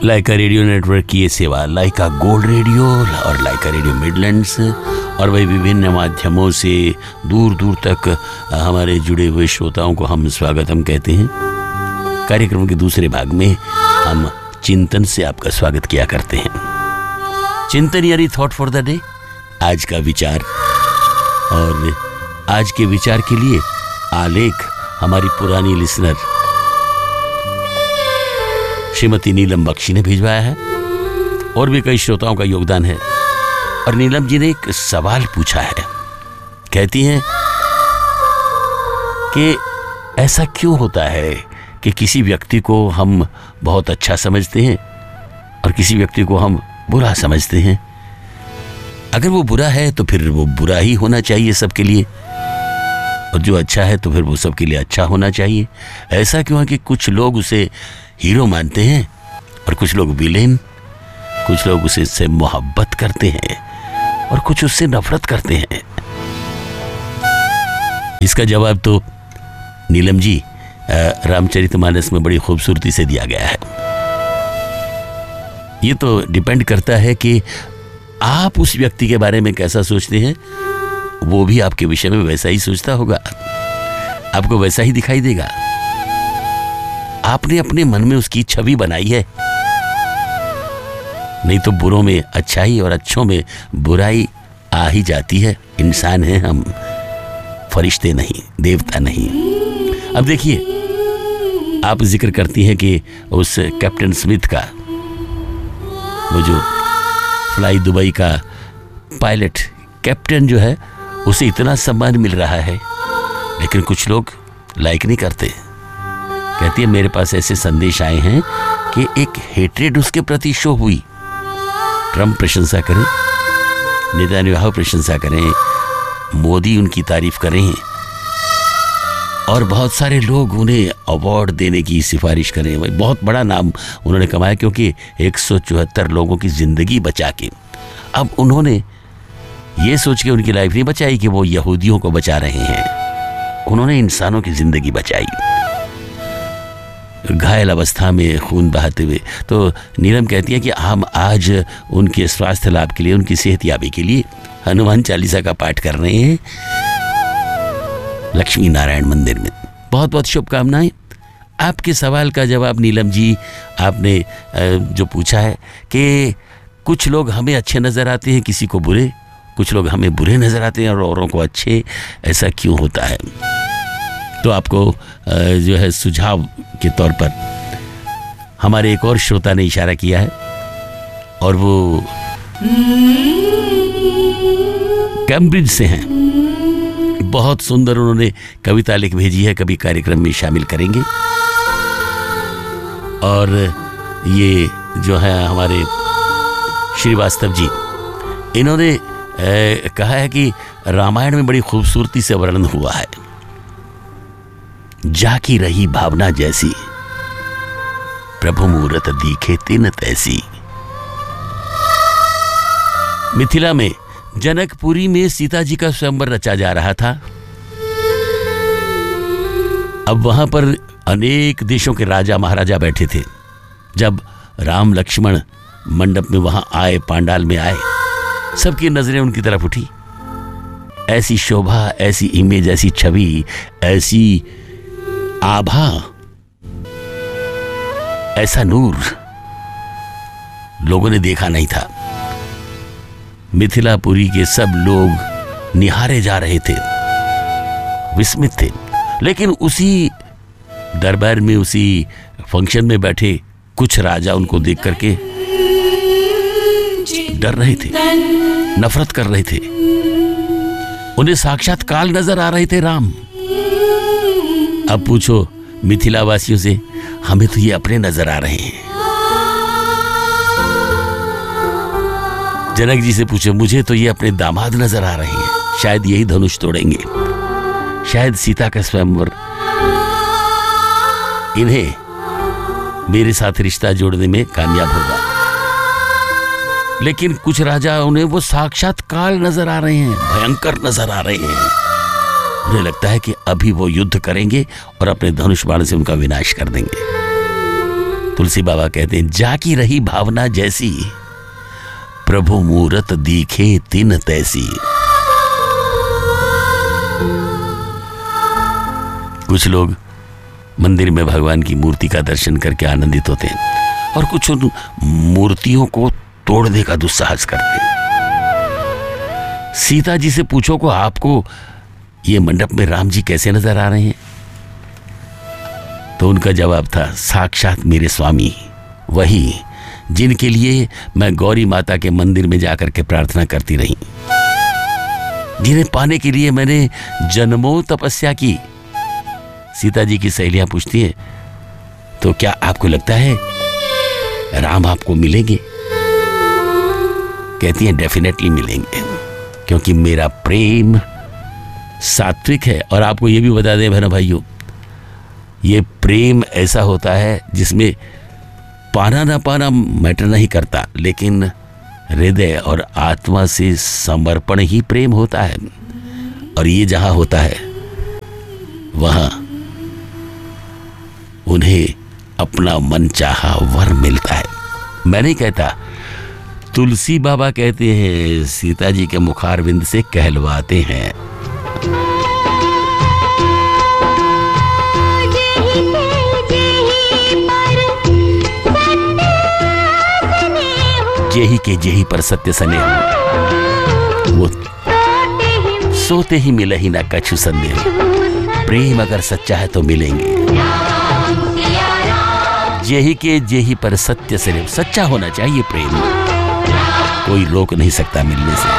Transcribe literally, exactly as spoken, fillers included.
लाइका radio network की ये सेवा लाइका गोल्ड रेडियो और लाइका रेडियो मिडलैंड्स और वही विभिन्न माध्यमों से दूर दूर तक हमारे जुड़े हुए श्रोताओं को हम स्वागतम कहते हैं। कार्यक्रम के दूसरे भाग में हम चिंतन से आपका स्वागत किया करते हैं। चिंतन यानी थॉट फॉर द डे, आज का विचार। और आज के विचार के लिए आलेख हमारी पुरानी लिसनर श्रीमती नीलम बख्शी ने भिजवाया है और भी कई श्रोताओं का योगदान है। और नीलम जी ने एक सवाल पूछा है। कहती हैं कि ऐसा क्यों होता है कि किसी व्यक्ति को हम बहुत अच्छा समझते हैं और किसी व्यक्ति को हम बुरा समझते हैं। अगर वो बुरा है तो फिर वो बुरा ही होना चाहिए सबके लिए, और जो अच्छा है तो फिर वो सबके लिए अच्छा होना चाहिए। ऐसा क्यों है कि कुछ लोग उसे हीरो मानते हैं और कुछ लोग विलेन, कुछ लोग उसे से मोहब्बत करते हैं और कुछ उससे नफरत करते हैं। इसका जवाब तो नीलम जी रामचरितमानस में बड़ी खूबसूरती से दिया गया है। ये तो डिपेंड करता है कि आप उस व्यक्ति के बारे में कैसा सोचते हैं। वो भी आपके विषय में वैसा ही सोचता होगा, आपको वैसा ही दिखाई देगा। आपने अपने मन में उसकी छवि बनाई है। नहीं तो बुरों में अच्छाई और अच्छों में बुराई आ ही जाती है। इंसान हैं हम, फरिश्ते नहीं, देवता नहीं। अब देखिए, आप जिक्र करती हैं कि उस कैप्टन स्मिथ का, वो जो फ्लाई दुबई का पायलट कैप्टन जो है, उसे इतना सम्मान मिल रहा है, लेकिन कुछ लोग लाइक नहीं करते। कहती है मेरे पास ऐसे संदेश आए हैं कि एक हेट्रेड उसके प्रति शो हुई। ट्रंप प्रशंसा करें, नेतन्याहू प्रशंसा करें, मोदी उनकी तारीफ करें और बहुत सारे लोग उन्हें अवार्ड देने की सिफारिश करें। भाई बहुत बड़ा नाम उन्होंने कमाया, क्योंकि एक सौ चौहत्तर लोगों की जिंदगी बचा के। अब उन्होंने ये सोच के उनकी लाइफ नहीं बचाई कि वो यहूदियों को बचा रहे हैं, उन्होंने इंसानों की जिंदगी बचाई, घायल अवस्था में खून बहाते हुए। तो नीलम कहती है कि हम आज उनके स्वास्थ्य लाभ के लिए, उनकी सेहतयाबी के लिए हनुमान चालीसा का पाठ कर रहे हैं लक्ष्मी नारायण मंदिर में। बहुत बहुत शुभकामनाएं। आपके सवाल का जवाब नीलम जी आपने जो पूछा है कि कुछ लोग हमें अच्छे नजर आते हैं, किसी को बुरे, कुछ लोग हमें बुरे नजर आते हैं और औरों को अच्छे, ऐसा क्यों होता है? तो आपको जो है सुझाव के तौर पर हमारे एक और श्रोता ने इशारा किया है, और वो कैम्ब्रिज से हैं। बहुत सुंदर उन्होंने कविता लिख भेजी है, कभी कार्यक्रम में शामिल करेंगे। और ये जो है हमारे श्रीवास्तव जी, इन्होंने ए, कहा है कि रामायण में बड़ी खूबसूरती से वर्णन हुआ है, जाकी रही भावना जैसी, प्रभु मूरत दिखे तिन तैसी। मिथिला में जनकपुरी में सीता जी का स्वयंवर रचा जा रहा था। अब वहां पर अनेक देशों के राजा महाराजा बैठे थे। जब राम लक्ष्मण मंडप में वहां आए, पांडाल में आए, सबकी नजरें उनकी तरफ उठी। ऐसी शोभा, ऐसी इमेज, ऐसी छवि, ऐसी आभा, ऐसा नूर लोगों ने देखा नहीं था। मिथिलापुरी के सब लोग निहारे जा रहे थे, विस्मित थे। लेकिन उसी दरबार में, उसी फंक्शन में बैठे कुछ राजा उनको देख करके डर रहे थे, नफरत कर रहे थे। उन्हें साक्षात काल नजर आ रहे थे राम। अब पूछो मिथिला वासियों से, हमें तो ये अपने नजर आ रहे हैं। जनक जी से पूछो, मुझे तो ये अपने दामाद नजर आ रहे हैं। शायद यही धनुष तोड़ेंगे, शायद सीता का स्वयंवर इन्हें मेरे साथ रिश्ता जोड़ने में कामयाब होगा। लेकिन कुछ राजा, उन्हें वो साक्षात काल नजर आ रहे हैं, भयंकर नजर आ रहे हैं। उन्हें लगता है कि अभी वो युद्ध करेंगे और अपने धनुष बाण से उनका विनाश कर देंगे। तुलसी बाबा कहते हैं, जाकी रही भावना जैसी, प्रभु मूरत दिखे तिन तैसी। कुछ लोग मंदिर में भगवान की मूर्ति का दर्शन करके आनंदित होते हैं और कुछ उन मूर्तियों को तोड़ने का दुस्साहस करते हैं। सीता जी से पूछो को आपको ये मंडप में राम जी कैसे नजर आ रहे हैं? तो उनका जवाब था, साक्षात मेरे स्वामी, वही जिनके लिए मैं गौरी माता के मंदिर में जाकर के प्रार्थना करती रही, जिन्हें पाने के लिए मैंने जन्मों तपस्या की। सीता जी की सहेलियां पूछती है, तो क्या आपको लगता है राम आपको मिलेंगे? कहती हैं, डेफिनेटली मिलेंगे, क्योंकि मेरा प्रेम सात्विक है। और आपको यह भी बता दें बहनों भाइयों, ये प्रेम ऐसा होता है जिसमें पाना ना पाना मैटर नहीं करता, लेकिन हृदय और आत्मा से समर्पण ही प्रेम होता है। और ये जहां होता है वहां उन्हें अपना मनचाहा वर मिलता है। मैं नहीं कहता, तुलसी बाबा कहते हैं, सीता जी के मुखारविंद से कहलवाते हैं। जेही के जेही पर सत्य सने हो, वो सोते ही मिले ही ना कछु संदेह। प्रेम अगर सच्चा है तो मिलेंगे। जेही के जेही पर सत्य सने, सच्चा होना चाहिए प्रेम, कोई रोक नहीं सकता मिलने से।